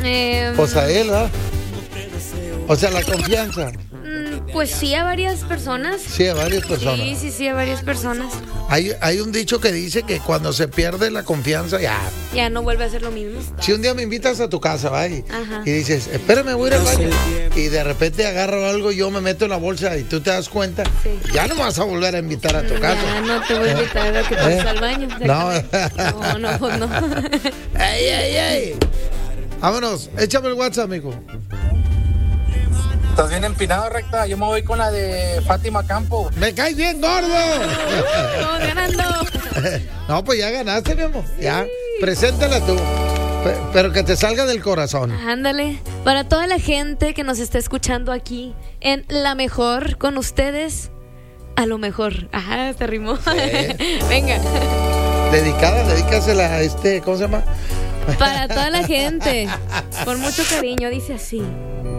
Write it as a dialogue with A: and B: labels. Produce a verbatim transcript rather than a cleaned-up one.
A: Eh,
B: Pues a él, ¿verdad? O sea, la confianza.
A: Pues sí, a varias personas.
B: Sí, a varias personas.
A: Sí, sí, sí, a varias personas.
B: Hay, hay un dicho que dice que cuando se pierde la confianza, ya.
A: Ya no vuelve a ser lo mismo.
B: Si un día me invitas a tu casa, va, y,
A: Ajá.
B: y dices, espérame, voy a ir al baño. Y de repente agarro algo, yo me meto en la bolsa y tú te das cuenta,
A: Sí.
B: ya no me vas a volver a invitar a tu casa.
A: Ya no te voy a invitar a que pases
B: ¿Eh?
A: al baño.
B: No.
A: No, no, pues no.
B: ¡Ay, ay, ay! Vámonos, échame el WhatsApp, amigo.
C: Estás bien empinado, recta. Yo me voy con la de Fátima Campo.
B: ¡Me caes bien gordo!
A: Vamos ganando.
B: No, pues ya ganaste, mi amor. Ya, preséntala tú. Pe- Pero que te salga del corazón.
A: Ándale. Para toda la gente que nos está escuchando aquí en La Mejor, con ustedes, a lo mejor. Ajá, se rimó. Venga.
B: Dedicada, dedícasela a este, ¿cómo se llama?
A: Para toda la gente, con mucho cariño, dice así.